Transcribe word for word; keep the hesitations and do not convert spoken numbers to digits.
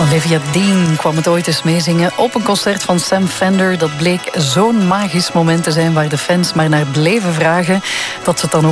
Olivia Dean kwam het ooit eens meezingen op een concert van Sam Fender. Dat bleek zo'n magisch moment te zijn waar de fans maar naar bleven vragen dat ze het dan ook